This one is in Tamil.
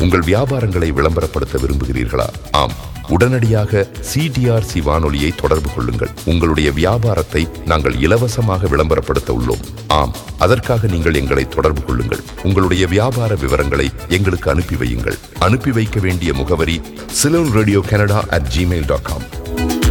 உங்கள் வியாபாரங்களை விளம்பரப்படுத்த விரும்புகிறீர்களா? ஆம், உடனடியாக CTRC வானொலியை தொடர்பு கொள்ளுங்கள். உங்களுடைய வியாபாரத்தை நாங்கள் இலவசமாக விளம்பரப்படுத்த உள்ளோம். ஆம், அதற்காக நீங்கள் எங்களை தொடர்பு கொள்ளுங்கள். உங்களுடைய வியாபார விவரங்களை எங்களுக்கு அனுப்பி வையுங்கள். அனுப்பி வைக்க வேண்டிய முகவரி ceylonradiocanada@gmail.com.